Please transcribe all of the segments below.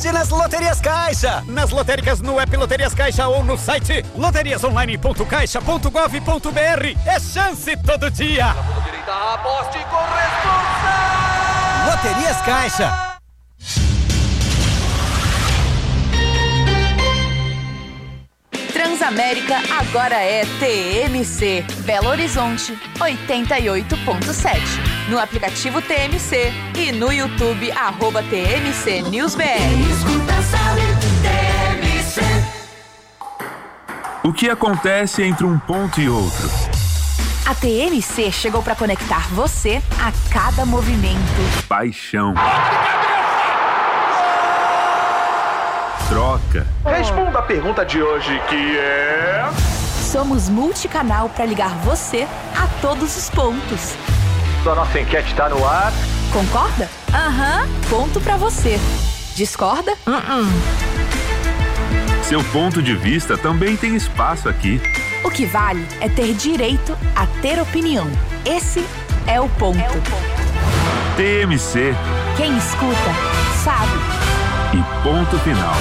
aposte nas Loterias Caixa. Nas lotéricas, no app Loterias Caixa ou no site loteriasonline.caixa.gov.br. É chance todo dia. Aposte com responsa. Loterias Caixa. Transamérica agora é TMC, Belo Horizonte 88.7. No aplicativo TMC e no YouTube @TMC News BR. O que acontece entre um ponto e outro? A TMC chegou para conectar você a cada movimento. Paixão. Troca. Responda a pergunta de hoje, que é... Somos multicanal para ligar você a todos os pontos. A nossa enquete está no ar. Concorda? Aham. Ponto para você. Discorda? Seu ponto de vista também tem espaço aqui. O que vale é ter direito a ter opinião. Esse é o ponto. TMC. Quem escuta, sabe. E ponto final.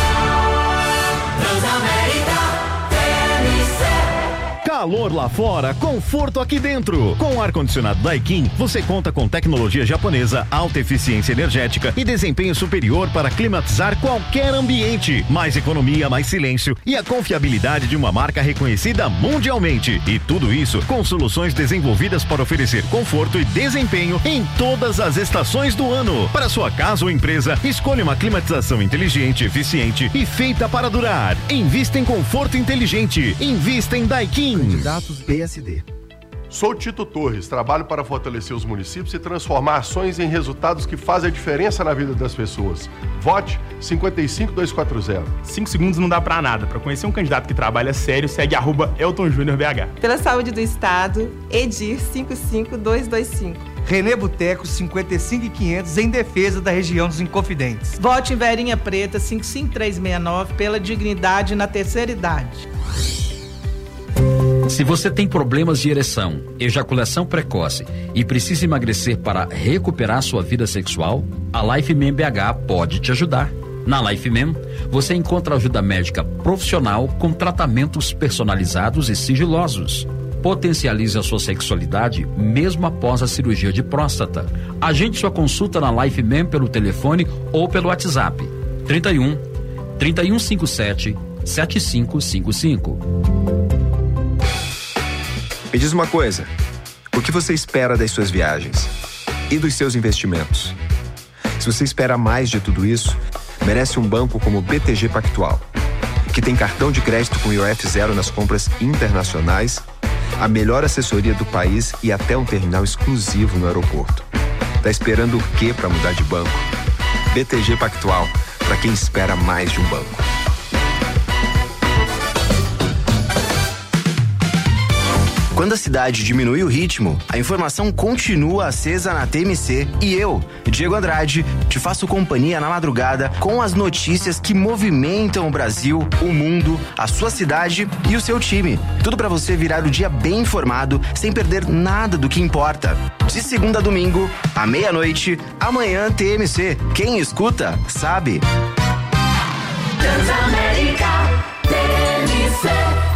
Calor lá fora, conforto aqui dentro. Com o ar-condicionado Daikin, você conta com tecnologia japonesa, alta eficiência energética e desempenho superior para climatizar qualquer ambiente. Mais economia, mais silêncio e a confiabilidade de uma marca reconhecida mundialmente. E tudo isso com soluções desenvolvidas para oferecer conforto e desempenho em todas as estações do ano. Para sua casa ou empresa, escolha uma climatização inteligente, eficiente e feita para durar. Invista em conforto inteligente. Invista em Daikin. Candidatos PSD. Sou Tito Torres, trabalho para fortalecer os municípios e transformar ações em resultados que fazem a diferença na vida das pessoas. Vote 55240. 5 segundos não dá pra nada. Para conhecer um candidato que trabalha sério, segue @EltonJúniorBH. Pela saúde do Estado, Edir 55225. Renê Boteco 55500 em defesa da região dos Inconfidentes. Vote em Verinha Preta 55369 pela dignidade na terceira idade. Se você tem problemas de ereção, ejaculação precoce e precisa emagrecer para recuperar sua vida sexual, a LifeMem BH pode te ajudar. Na LifeMem, você encontra ajuda médica profissional com tratamentos personalizados e sigilosos. Potencialize a sua sexualidade mesmo após a cirurgia de próstata. Agende sua consulta na LifeMem pelo telefone ou pelo WhatsApp 31 3157 7555. Me diz uma coisa, o que você espera das suas viagens e dos seus investimentos? Se você espera mais de tudo isso, merece um banco como o BTG Pactual, que tem cartão de crédito com IOF zero nas compras internacionais, a melhor assessoria do país e até um terminal exclusivo no aeroporto. Tá esperando o quê para mudar de banco? BTG Pactual, para quem espera mais de um banco. Quando a cidade diminui o ritmo, a informação continua acesa na TMC e eu, Diego Andrade, te faço companhia na madrugada com as notícias que movimentam o Brasil, o mundo, a sua cidade e o seu time. Tudo para você virar o dia bem informado, sem perder nada do que importa. De segunda a domingo, à meia-noite, amanhã TMC. Quem escuta, sabe. Transamérica TMC.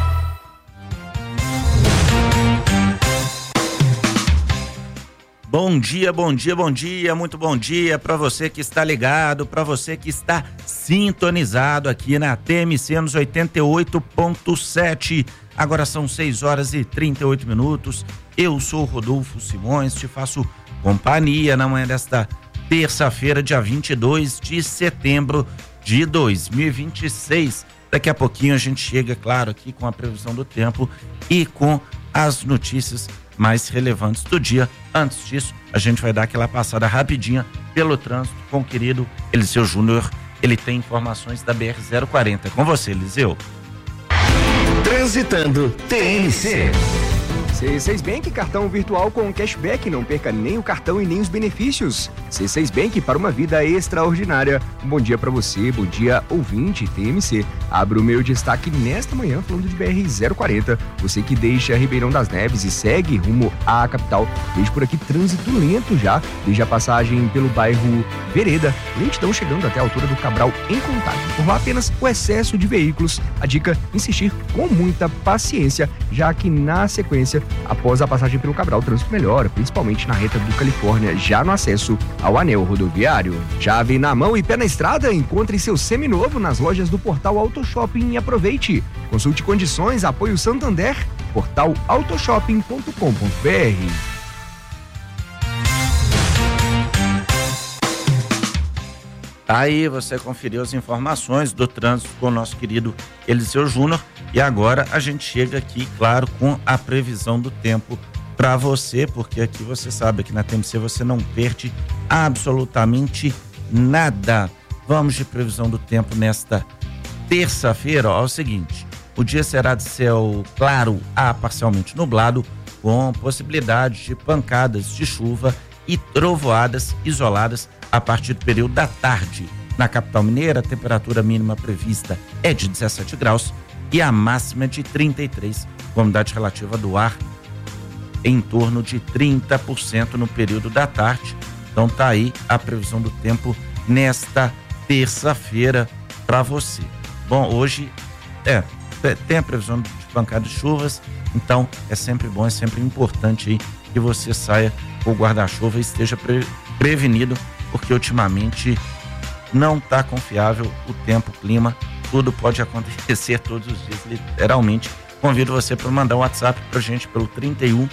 Bom dia, bom dia, bom dia, muito bom dia para você que está ligado, para você que está sintonizado aqui na TMC nos 88.7. Agora são 6h38. Eu sou Rodolfo Simões, te faço companhia na manhã desta terça-feira, dia 22 de setembro de 2026. Daqui a pouquinho a gente chega, claro, aqui com a previsão do tempo e com as notícias mais relevantes do dia. Antes disso, a gente vai dar aquela passada rapidinha pelo trânsito com o querido Eliseu Júnior. Ele tem informações da BR-040. Com você, Eliseu. Transitando TMC. C6 Bank, cartão virtual com cashback, não perca nem o cartão e nem os benefícios. C6 Bank para uma vida extraordinária. Um bom dia para você, bom dia ouvinte TMC. Abro o meu destaque nesta manhã falando de BR-040. Você que deixa Ribeirão das Neves e segue rumo à capital. Vejo por aqui trânsito lento já, desde a passagem pelo bairro Vereda. Lentidão chegando até a altura do Cabral em Contagem. Por lá apenas o excesso de veículos. A dica, insistir com muita paciência, já que na sequência, após a passagem pelo Cabral, o trânsito melhora, principalmente na reta do Califórnia, já no acesso ao anel rodoviário. Chave na mão e pé na estrada, encontre seu seminovo nas lojas do Portal Auto Shopping e aproveite. Consulte condições, apoio Santander, portalautoshopping.com.br. Aí você conferiu as informações do trânsito com o nosso querido Eliseu Júnior e agora a gente chega aqui, claro, com a previsão do tempo para você, porque aqui você sabe que na TMC você não perde absolutamente nada. Vamos de previsão do tempo nesta terça-feira. É o seguinte, o dia será de céu claro a parcialmente nublado, com possibilidade de pancadas de chuva e trovoadas isoladas a partir do período da tarde. Na capital mineira, a temperatura mínima prevista é de 17 graus e a máxima de 33, com a umidade relativa do ar em torno de 30% no período da tarde. Então tá aí a previsão do tempo nesta terça-feira para você. Bom, hoje tem a previsão de pancada de chuvas, então é sempre bom, é sempre importante aí que você saia com o guarda-chuva e esteja prevenido, porque ultimamente não está confiável o tempo, o clima, tudo pode acontecer todos os dias, literalmente. Convido você para mandar um WhatsApp para a gente pelo 31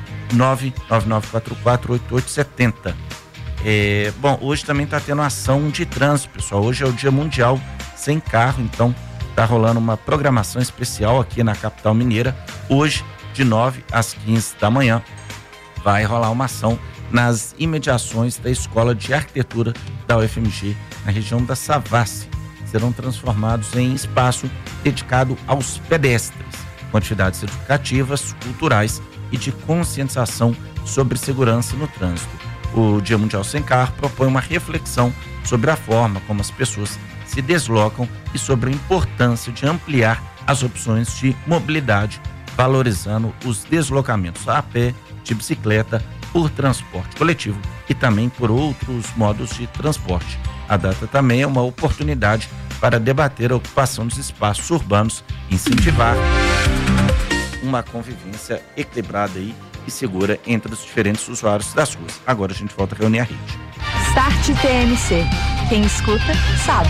999448870. Bom, hoje também está tendo ação de trânsito, pessoal. Hoje é o Dia Mundial Sem Carro, então está rolando uma programação especial aqui na capital mineira. Hoje, de 9 às 15 da manhã, vai rolar uma ação nas imediações da Escola de Arquitetura da UFMG, na região da Savassi. Serão transformados em espaço dedicado aos pedestres, com atividades educativas, culturais e de conscientização sobre segurança no trânsito. O Dia Mundial Sem Carro propõe uma reflexão sobre a forma como as pessoas se deslocam e sobre a importância de ampliar as opções de mobilidade, valorizando os deslocamentos a pé, de bicicleta, por transporte coletivo e também por outros modos de transporte. A data também é uma oportunidade para debater a ocupação dos espaços urbanos, incentivar uma convivência equilibrada aí e segura entre os diferentes usuários das ruas. Agora a gente volta a reunir a rede. Start TMC. Quem escuta, sabe.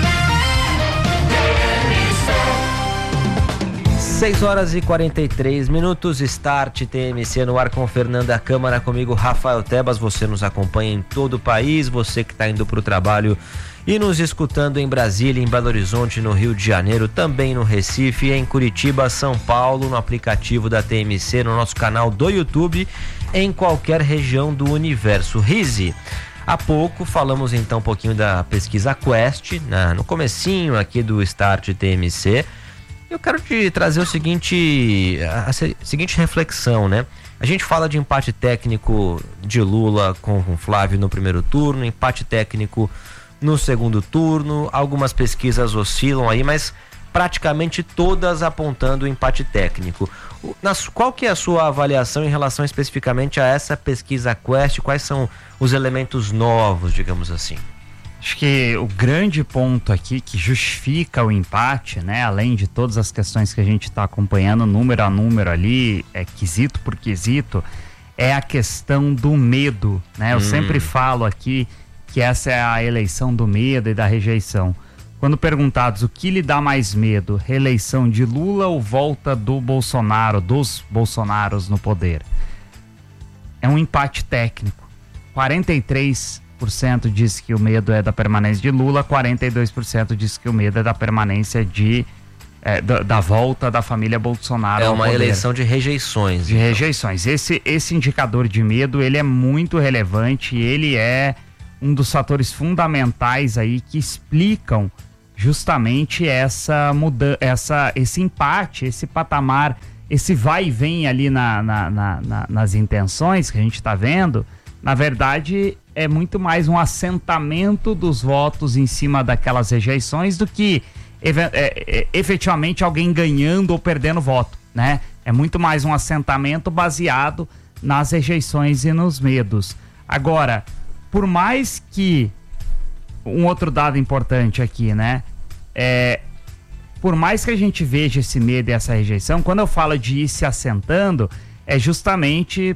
6 horas e 43 minutos, Start TMC no ar com Fernanda Câmara, comigo Rafael Tebas. Você nos acompanha em todo o país, você que está indo para o trabalho e nos escutando em Brasília, em Belo Horizonte, no Rio de Janeiro, também no Recife, em Curitiba, São Paulo, no aplicativo da TMC, no nosso canal do YouTube, em qualquer região do universo. Rize, há pouco falamos então um pouquinho da pesquisa Quest, no comecinho aqui do Start TMC. Eu quero te trazer a seguinte reflexão, né? A gente fala de empate técnico de Lula com Flávio no primeiro turno, empate técnico no segundo turno, algumas pesquisas oscilam aí, mas praticamente todas apontando o empate técnico. Qual que é a sua avaliação em relação especificamente a essa pesquisa Quest? Quais são os elementos novos, digamos assim? Acho que o grande ponto aqui que justifica o empate, né, além de todas as questões que a gente está acompanhando número a número ali, quesito por quesito, é a questão do medo, né? Eu sempre falo aqui que essa é a eleição do medo e da rejeição. Quando perguntados o que lhe dá mais medo, reeleição de Lula ou volta do Bolsonaro, dos Bolsonaros no poder? É um empate técnico. 43% diz que o medo é da permanência de Lula, 42% diz que o medo é da permanência da volta da família Bolsonaro. É uma eleição de rejeições. De rejeições. Esse indicador de medo, ele é muito relevante, ele é um dos fatores fundamentais aí que explicam justamente esse empate, esse patamar esse vai e vem ali nas intenções que a gente está vendo, na verdade é muito mais um assentamento dos votos em cima daquelas rejeições do que efetivamente alguém ganhando ou perdendo voto, né? É muito mais um assentamento baseado nas rejeições e nos medos. Agora, por mais que um outro dado importante aqui, né? Por mais que a gente veja esse medo e essa rejeição, quando eu falo de ir se assentando, é justamente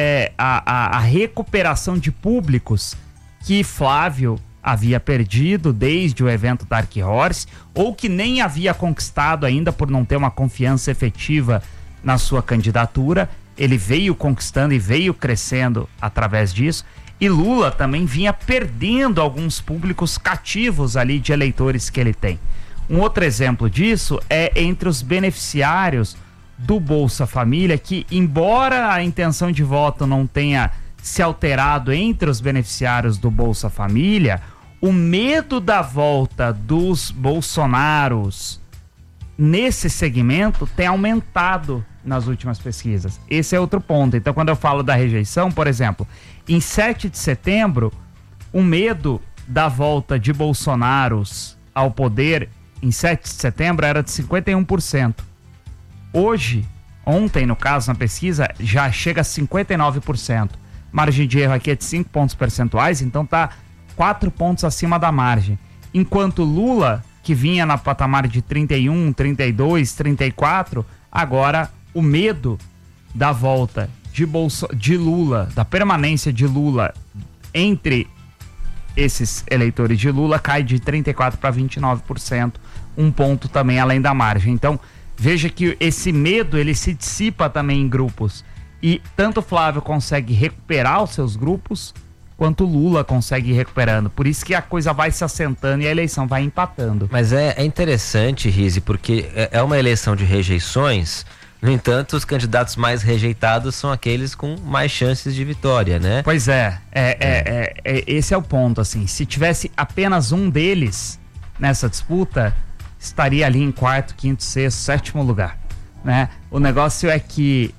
a recuperação de públicos que Flávio havia perdido desde o evento Dark Horse, ou que nem havia conquistado ainda por não ter uma confiança efetiva na sua candidatura. Ele veio conquistando e veio crescendo através disso. E Lula também vinha perdendo alguns públicos cativos ali de eleitores que ele tem. Um outro exemplo disso é entre os beneficiários do Bolsa Família, que embora a intenção de voto não tenha se alterado entre os beneficiários do Bolsa Família, o medo da volta dos bolsonaros nesse segmento tem aumentado nas últimas pesquisas. Esse é outro ponto. Então, quando eu falo da rejeição, por exemplo, em 7 de setembro, o medo da volta de bolsonaros ao poder em 7 de setembro era de 51%. Hoje, ontem no caso, na pesquisa, já chega a 59%. Margem de erro aqui é de 5 pontos percentuais, então tá 4 pontos acima da margem. Enquanto Lula, que vinha na patamar de 31, 32, 34, agora o medo da volta de Lula, da permanência de Lula entre esses eleitores de Lula cai de 34% para 29%, um ponto também além da margem. Então, veja que esse medo ele se dissipa também em grupos. E tanto Flávio consegue recuperar os seus grupos, quanto Lula consegue ir recuperando. Por isso que a coisa vai se assentando e a eleição vai empatando. Mas é interessante, Rizzi, porque é uma eleição de rejeições. No entanto, os candidatos mais rejeitados são aqueles com mais chances de vitória, né? Pois esse é o ponto, assim. Se tivesse apenas um deles nessa disputa, estaria ali em 4º, 5º, 6º, 7º lugar, né? O negócio é que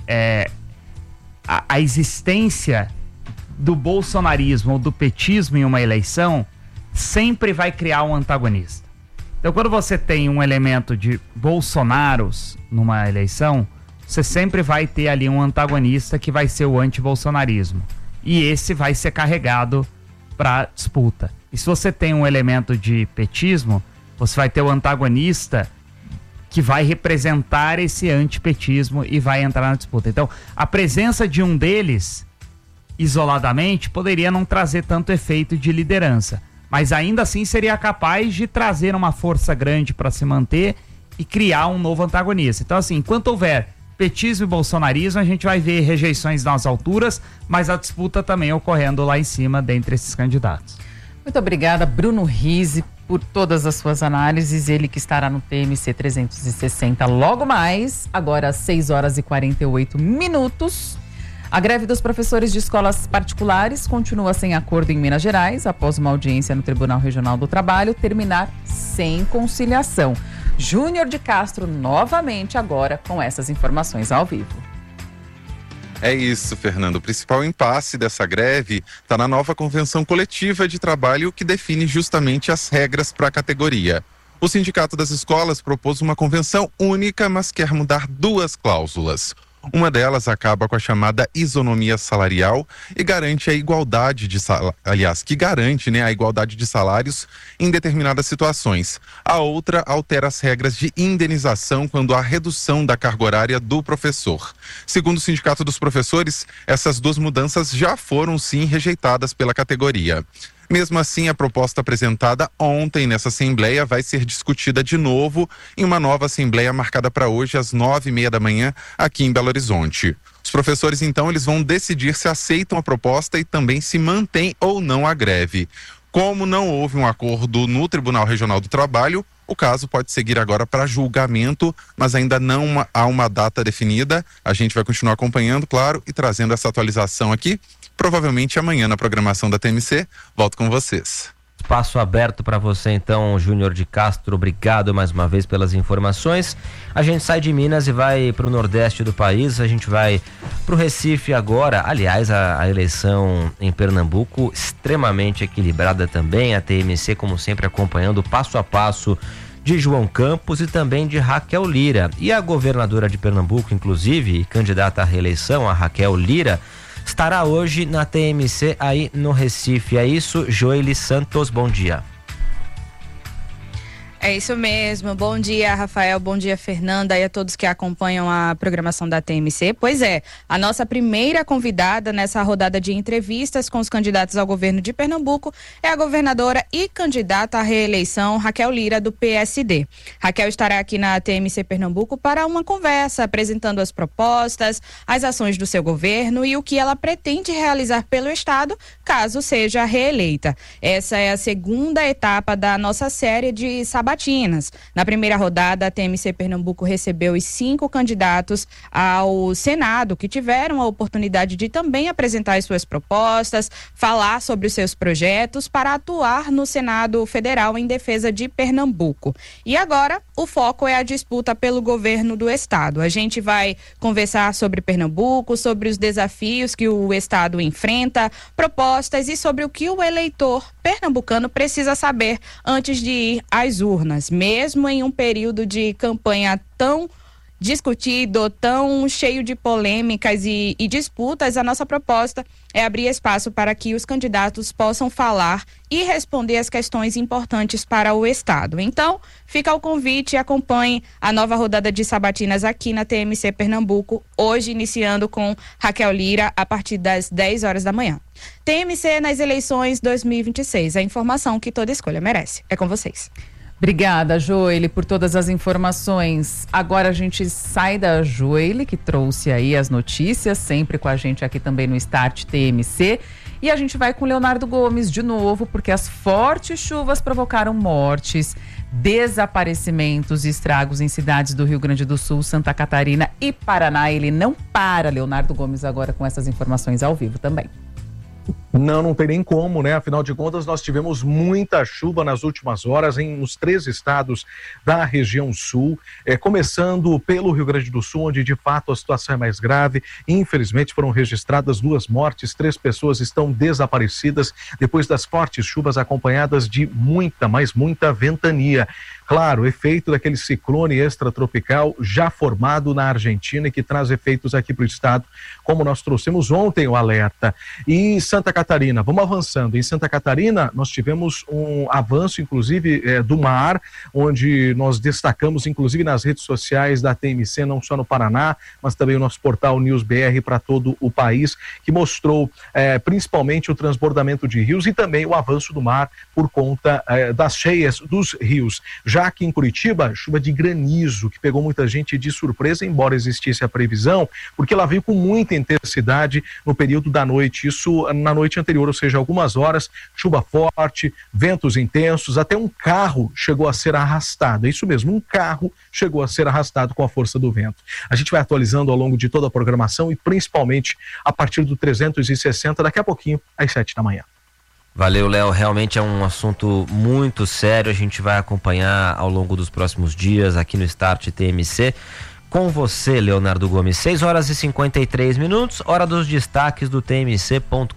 a existência do bolsonarismo ou do petismo em uma eleição sempre vai criar um antagonista. Então, quando você tem um elemento de bolsonaros numa eleição, você sempre vai ter ali um antagonista que vai ser o anti-bolsonarismo. E esse vai ser carregado para disputa. E se você tem um elemento de petismo, você vai ter o antagonista que vai representar esse antipetismo e vai entrar na disputa. Então, a presença de um deles, isoladamente, poderia não trazer tanto efeito de liderança. Mas ainda assim seria capaz de trazer uma força grande para se manter e criar um novo antagonista. Então, assim, enquanto houver petismo e bolsonarismo, a gente vai ver rejeições nas alturas, mas a disputa também ocorrendo lá em cima dentre esses candidatos. Muito obrigada, Bruno Rizzi, por todas as suas análises. Ele que estará no TMC 360 logo mais, agora às 6h48. A greve dos professores de escolas particulares continua sem acordo em Minas Gerais, após uma audiência no Tribunal Regional do Trabalho terminar sem conciliação. Júnior de Castro novamente agora com essas informações ao vivo. É isso, Fernando. O principal impasse dessa greve está na nova convenção coletiva de trabalho que define justamente as regras para a categoria. O Sindicato das Escolas propôs uma convenção única, mas quer mudar 2 cláusulas. Uma delas acaba com a chamada isonomia salarial e garante a igualdade de a igualdade de salários em determinadas situações. A outra altera as regras de indenização quando há redução da carga horária do professor. Segundo o Sindicato dos Professores, essas 2 mudanças já foram sim rejeitadas pela categoria. Mesmo assim, a proposta apresentada ontem nessa Assembleia vai ser discutida de novo em uma nova Assembleia marcada para hoje às 9h30 da manhã aqui em Belo Horizonte. Os professores, então, eles vão decidir se aceitam a proposta e também se mantém ou não a greve. Como não houve um acordo no Tribunal Regional do Trabalho, o caso pode seguir agora para julgamento, mas ainda não há uma data definida. A gente vai continuar acompanhando, claro, e trazendo essa atualização aqui. Provavelmente amanhã na programação da TMC. Volto com vocês. espaço aberto para você então, Júnior de Castro, obrigado mais uma vez pelas informações. A gente sai de Minas e vai para o nordeste do país, a gente vai para o Recife agora. Aliás, a eleição em Pernambuco extremamente equilibrada também, a TMC como sempre acompanhando passo a passo de João Campos e também de Raquel Lira. E a governadora de Pernambuco, inclusive, candidata à reeleição, a Raquel Lira, estará hoje na TMC aí no Recife. É isso, Joely Santos, bom dia. É isso mesmo. Bom dia, Rafael. Bom dia, Fernanda, e a todos que acompanham a programação da TMC. Pois é, a nossa primeira convidada nessa rodada de entrevistas com os candidatos ao governo de Pernambuco é a governadora e candidata à reeleição, Raquel Lira, do PSD. Raquel estará aqui na TMC Pernambuco para uma conversa, apresentando as propostas, as ações do seu governo e o que ela pretende realizar pelo Estado, caso seja reeleita. Essa é a segunda etapa da nossa série de sabatinas. Na primeira rodada, a TMC Pernambuco recebeu os 5 candidatos ao Senado, que tiveram a oportunidade de também apresentar as suas propostas, falar sobre os seus projetos para atuar no Senado Federal em defesa de Pernambuco. E agora, o foco é a disputa pelo governo do Estado. A gente vai conversar sobre Pernambuco, sobre os desafios que o Estado enfrenta, propostas e sobre o que o eleitor pernambucano precisa saber antes de ir às urnas. Mesmo em um período de campanha tão discutido, tão cheio de polêmicas e disputas, a nossa proposta é abrir espaço para que os candidatos possam falar e responder as questões importantes para o Estado. Então, fica o convite e acompanhe a nova rodada de sabatinas aqui na TMC Pernambuco, hoje iniciando com Raquel Lira a partir das 10 horas da manhã. TMC nas eleições 2026, a informação que toda escolha merece. É com vocês. Obrigada, Joely, por todas as informações. Agora a gente sai da Joely, que trouxe aí as notícias, sempre com a gente aqui também no Start TMC. E a gente vai com Leonardo Gomes de novo, porque as fortes chuvas provocaram mortes, desaparecimentos e estragos em cidades do Rio Grande do Sul, Santa Catarina e Paraná. Ele não para, Leonardo Gomes, agora com essas informações ao vivo também. Não tem nem como, né? Afinal de contas, nós tivemos muita chuva nas últimas horas nos 3 estados da região sul, começando pelo Rio Grande do Sul, onde de fato a situação é mais grave. Infelizmente foram registradas 2 mortes, 3 pessoas estão desaparecidas depois das fortes chuvas acompanhadas de muita ventania. Claro, efeito daquele ciclone extratropical já formado na Argentina e que traz efeitos aqui para o estado, como nós trouxemos ontem o alerta. E Santa Catarina, vamos avançando. Em Santa Catarina, nós tivemos um avanço, inclusive, do mar, onde nós destacamos, inclusive nas redes sociais da TMC, não só no Paraná, mas também o nosso portal News BR para todo o país, que mostrou principalmente o transbordamento de rios e também o avanço do mar por conta das cheias dos rios. Já aqui em Curitiba, chuva de granizo, que pegou muita gente de surpresa, embora existisse a previsão, porque ela veio com muita intensidade no período da noite, isso na noite anterior, ou seja, algumas horas, chuva forte, ventos intensos, até um carro chegou a ser arrastado, é isso mesmo, um carro chegou a ser arrastado com a força do vento. A gente vai atualizando ao longo de toda a programação e principalmente a partir do 360, daqui a pouquinho, às 7 da manhã. Valeu, Léo. Realmente é um assunto muito sério. A gente vai acompanhar ao longo dos próximos dias aqui no Start TMC. Com você, Leonardo Gomes. 6 horas e 53 minutos. Hora dos destaques do tmc.com.br,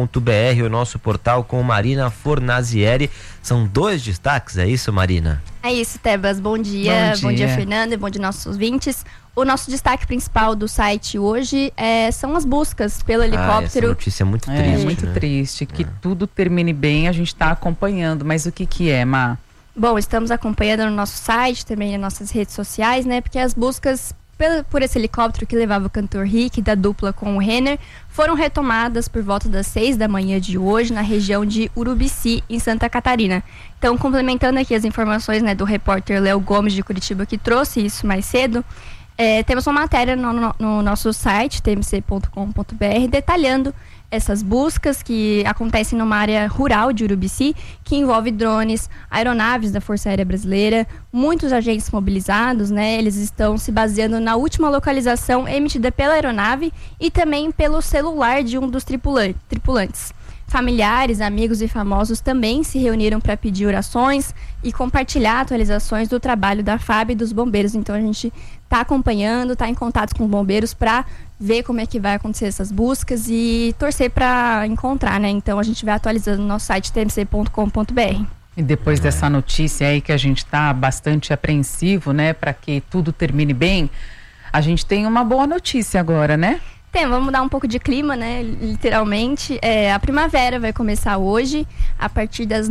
o nosso portal com Marina Fornazieri. São 2 destaques, é isso, Marina? É isso, Tebas. Bom dia. Bom dia, Fernanda. Bom dia, nossos ouvintes. O nosso destaque principal do site hoje são as buscas pelo helicóptero. Essa notícia é muito triste. É muito triste. Que tudo termine bem, a gente está acompanhando. Mas o que é, Má? Bom, estamos acompanhando no nosso site, também nas nossas redes sociais, né? Porque as buscas por esse helicóptero que levava o cantor Rick da dupla com o Renner foram retomadas por volta das 6 da manhã de hoje na região de Urubici, em Santa Catarina. Então, complementando aqui as informações, né, do repórter Léo Gomes de Curitiba, que trouxe isso mais cedo, temos uma matéria no nosso site, tmc.com.br, detalhando essas buscas que acontecem numa área rural de Urubici, que envolve drones, aeronaves da Força Aérea Brasileira, muitos agentes mobilizados, né? Eles estão se baseando na última localização emitida pela aeronave e também pelo celular de um dos tripulantes. Familiares, amigos e famosos também se reuniram para pedir orações e compartilhar atualizações do trabalho da FAB e dos bombeiros. Então a gente está acompanhando, está em contato com os bombeiros para ver como é que vai acontecer essas buscas e torcer para encontrar, né? Então a gente vai atualizando no nosso site tmc.com.br. E depois dessa notícia aí que a gente está bastante apreensivo, né, para que tudo termine bem, a gente tem uma boa notícia agora, né? Vamos mudar um pouco de clima, né? Literalmente. A primavera vai começar hoje, a partir das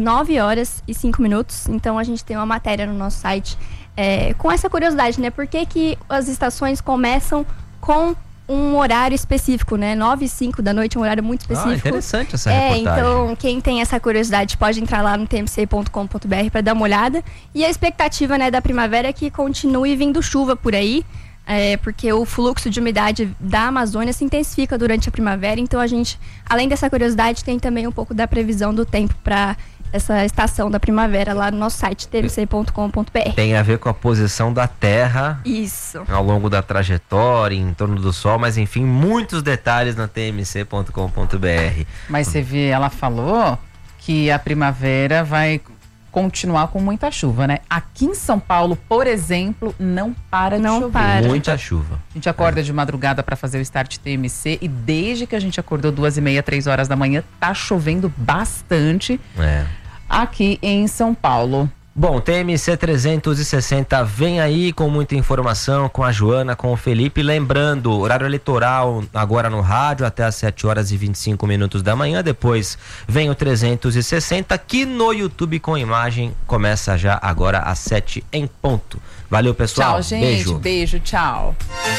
9h05. Então a gente tem uma matéria no nosso site com essa curiosidade, né? Por que que as estações começam com um horário específico, né? 9h05 da noite, um horário muito específico. Interessante essa reportagem. Então, quem tem essa curiosidade pode entrar lá no tmc.com.br para dar uma olhada. E a expectativa, né, da primavera é que continue vindo chuva por aí. Porque o fluxo de umidade da Amazônia se intensifica durante a primavera, então a gente, além dessa curiosidade, tem também um pouco da previsão do tempo para essa estação da primavera lá no nosso site tmc.com.br. Tem a ver com a posição da Terra. Isso. Ao longo da trajetória, em torno do Sol, mas enfim, muitos detalhes na tmc.com.br. Mas você vê, ela falou que a primavera vai continuar com muita chuva, né? Aqui em São Paulo, por exemplo, não para de chover. Muita chuva. A gente acorda de madrugada para fazer o Start TMC e desde que a gente acordou 2h30, 3h da manhã, tá chovendo bastante aqui em São Paulo. Bom, TMC 360 vem aí com muita informação, com a Joana, com o Felipe. Lembrando, horário eleitoral agora no rádio até às 7h25 da manhã. Depois vem o 360 que no YouTube com imagem começa já agora às 7 em ponto. Valeu, pessoal. Tchau, gente. Beijo, tchau.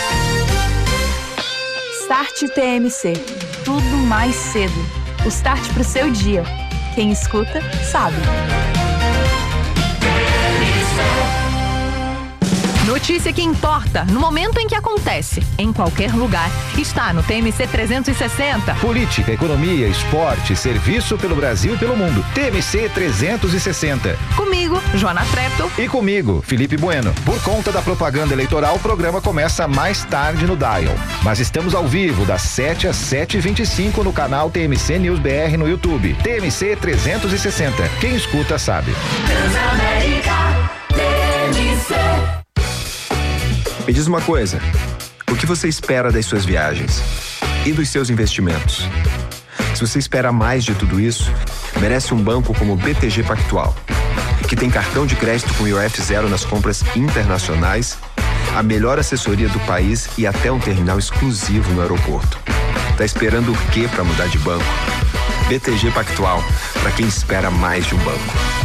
Start TMC. Tudo mais cedo. O start pro seu dia. Quem escuta, sabe. Notícia que importa, no momento em que acontece, em qualquer lugar, está no TMC 360. Política, economia, esporte, serviço pelo Brasil e pelo mundo. TMC 360. Comigo, Joana Trepto. E comigo, Felipe Bueno. Por conta da propaganda eleitoral, o programa começa mais tarde no Dial. Mas estamos ao vivo, das 7 às 7h25 no canal TMC News BR no YouTube. TMC 360. Quem escuta sabe. Transamérica TMC. Me diz uma coisa, o que você espera das suas viagens e dos seus investimentos? Se você espera mais de tudo isso, merece um banco como o BTG Pactual, que tem cartão de crédito com IOF zero nas compras internacionais, a melhor assessoria do país e até um terminal exclusivo no aeroporto. Tá esperando o quê para mudar de banco? BTG Pactual, para quem espera mais de um banco.